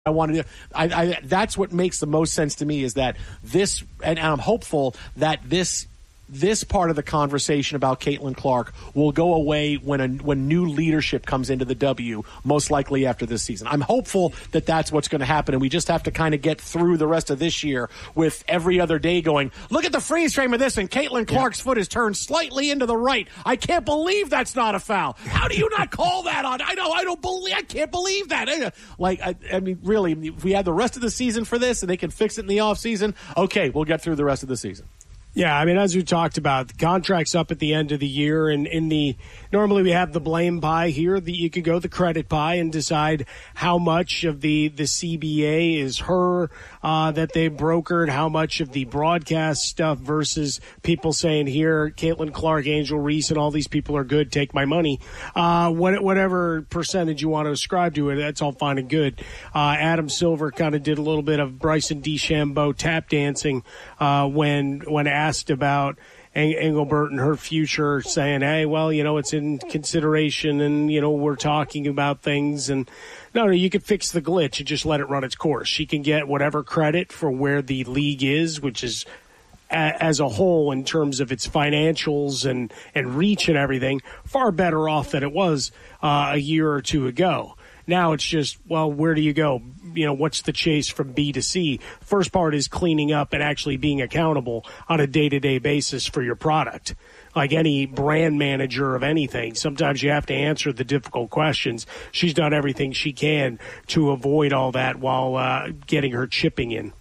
I wanted to. That's what makes the most sense to me is that this, and I'm hopeful that this part of the conversation about Caitlin Clark will go away when new leadership comes into the W, most likely after this season. I'm hopeful that that's what's going to happen, and we just have to kind of get through the rest of this year with every other day going, look at the freeze frame of this, and Caitlin Clark's foot is turned slightly into the right. I can't believe that's not a foul. How do you not call that on? I can't believe that. I mean, really, if we had the rest of the season for this and they can fix it in the offseason, okay, we'll get through the rest of the season. Yeah, I mean, as we talked about, the contract's up at the end of the year, and normally we have the blame pie here. You could go the credit pie and decide how much of the CBA is her that they brokered, how much of the broadcast stuff versus people saying, here, Caitlin Clark, Angel Reese, and all these people are good, take my money. Whatever percentage you want to ascribe to it, that's all fine and good. Adam Silver kind of did a little bit of Bryson DeChambeau tap dancing when asked about Engelbert and her future, saying, hey, well, it's in consideration and, we're talking about things. And no, you could fix the glitch and just let it run its course. She can get whatever credit for where the league is, which is as a whole in terms of its financials and reach and everything, far better off than it was a year or two ago. Now it's just, well, where do you go? What's the chase from B to C? First part is cleaning up and actually being accountable on a day-to-day basis for your product. Like any brand manager of anything, sometimes you have to answer the difficult questions. She's done everything she can to avoid all that while getting her chipping in.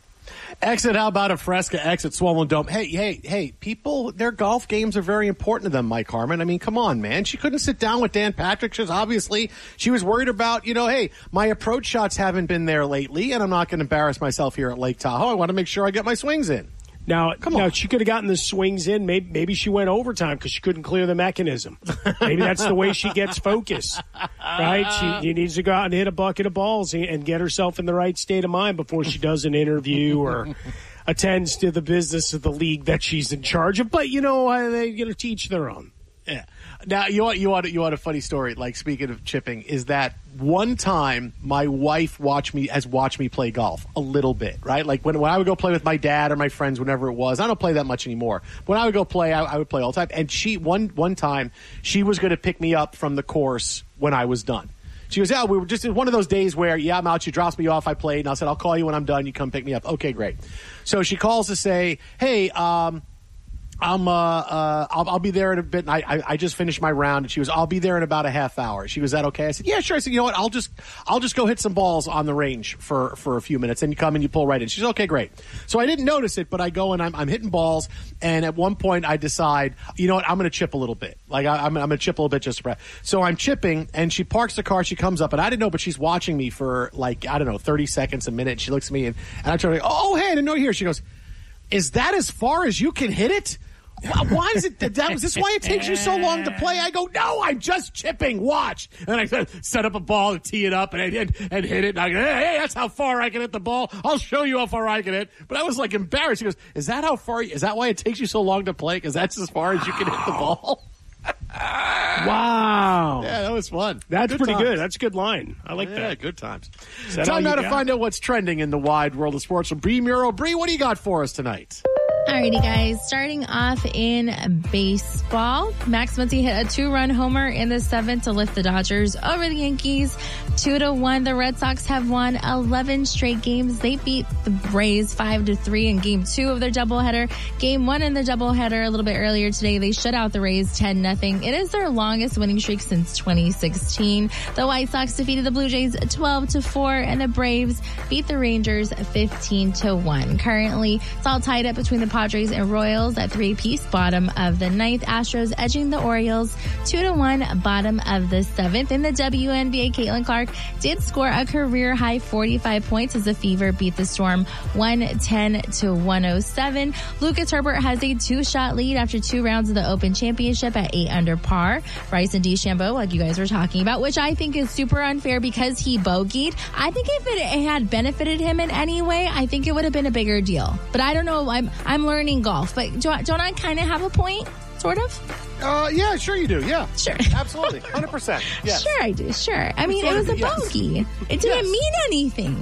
Exit, how about a Fresca exit Swollen Dome? Hey, people, their golf games are very important to them, Mike Harmon. I mean, come on, man. She couldn't sit down with Dan Patrick. She was worried about, hey, my approach shots haven't been there lately, and I'm not going to embarrass myself here at Lake Tahoe. I want to make sure I get my swings in. Now, she could have gotten the swings in. Maybe she went overtime because she couldn't clear the mechanism. Maybe that's the way she gets focus, right? She needs to go out and hit a bucket of balls and get herself in the right state of mind before she does an interview or attends to the business of the league that she's in charge of. But, they teach their own. Yeah. Now, you want a funny story, like speaking of chipping, is that one time my wife has watched me play golf a little bit, right? Like when I would go play with my dad or my friends, whenever it was. I don't play that much anymore. When I would go play, I would play all the time. And she, one time, she was going to pick me up from the course when I was done. She goes, we were just in one of those days where, I'm out. She drops me off. I played. And I said, I'll call you when I'm done. You come pick me up. Okay, great. So she calls to say, hey, I'll be there in a bit. And I just finished my round, and she goes, I'll be there in about a half hour. She goes, is that okay? I said, yeah, sure. I said, you know what? I'll just go hit some balls on the range for a few minutes, and you come and you pull right in. She says, okay, great. So I didn't notice it, but I go and I'm hitting balls, and at one point I decide, you know what? I'm going to chip a little bit. Like I'm going to chip a little bit just to prep. So I'm chipping, and she parks the car. She comes up, and I didn't know, but she's watching me for 30 seconds, a minute. She looks at me, and I try to go, oh, hey, I didn't know you're here. She goes, is that as far as you can hit it? Why is it? Is this why it takes you so long to play? I go, no, I'm just chipping. Watch. And I set up a ball and tee it up and hit it. And I go, hey, that's how far I can hit the ball. I'll show you how far I can hit. But I was embarrassed. He goes, is that why it takes you so long to play? Because that's as far as you can hit the ball. Wow. Yeah, that was fun. That's pretty good. That's a good line. I like that. Yeah, good times. Time now to find out what's trending in the wide world of sports from Bree Muro. Bree, what do you got for us tonight? Alrighty, guys. Starting off in baseball, Max Muncy hit a 2-run homer in the 7th to lift the Dodgers over the Yankees 2-1. The Red Sox have won 11 straight games. They beat the Rays 5-3 in Game 2 of their doubleheader. Game 1 in the doubleheader a little bit earlier today, they shut out the Rays 10-0. It is their longest winning streak since 2016. The White Sox defeated the Blue Jays 12-4, and the Braves beat the Rangers 15-1. Currently, it's all tied up between the Padres and Royals at 3 apiece, bottom of the 9th. Astros edging the Orioles 2-1, bottom of the 7th. In the WNBA, Caitlin Clark did score a career high 45 points as the Fever beat the Storm 110-107. Lucas Herbert has a 2-shot lead after 2 rounds of the Open Championship at 8 under par. Bryson DeChambeau, like you guys were talking about, which I think is super unfair because he bogeyed. I think if it had benefited him in any way, I think it would have been a bigger deal. But I don't know. I'm learning golf, but don't I kind of have a point? Sort of? Yeah, sure you do. Yeah. Sure. Absolutely. 100%. Yes. Sure I do. Sure. I mean, it sort was of a do, yes. bogey. It didn't Yes. mean anything.